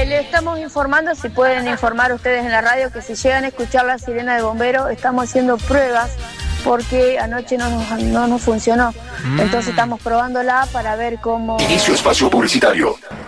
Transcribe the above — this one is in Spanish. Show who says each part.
Speaker 1: Le estamos informando, si pueden informar ustedes en la radio, que si llegan a escuchar la sirena de bomberos, estamos haciendo pruebas porque anoche no nos funcionó. Entonces estamos probándola para ver cómo...
Speaker 2: Inicio espacio publicitario.